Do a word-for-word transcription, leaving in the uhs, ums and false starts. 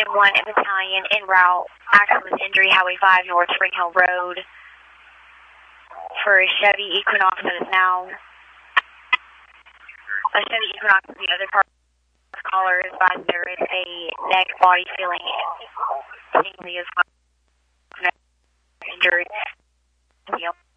one one Battalion en route. Accident with injury, Highway five, North Spring Hill Road. For a Chevy Equinox that is now. A Chevy Equinox is the other part of the caller is advised there is a neck body feeling tingly as well. Injured.